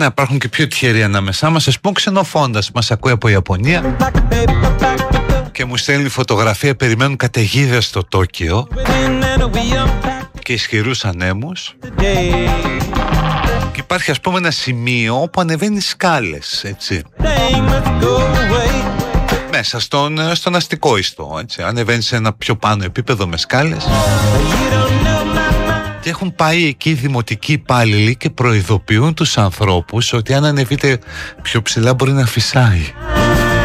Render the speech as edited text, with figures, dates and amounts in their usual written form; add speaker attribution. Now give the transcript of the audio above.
Speaker 1: Να υπάρχουν και πιο τυχεροί ανάμεσά μας. Ας πούμε, ξενοφώντας μας ακούει από Ιαπωνία και μου στέλνει φωτογραφία, περιμένουν καταιγίδες στο Τόκιο και ισχυρούς ανέμους. Και υπάρχει, ας πούμε, ένα σημείο όπου ανεβαίνει σκάλες, έτσι, μέσα στον αστικό ιστό, έτσι. Ανεβαίνει σε ένα πιο πάνω επίπεδο με σκάλες. Και έχουν πάει εκεί οι δημοτικοί υπάλληλοι και προειδοποιούν τους ανθρώπους ότι αν ανεβείτε πιο ψηλά μπορεί να φυσάει.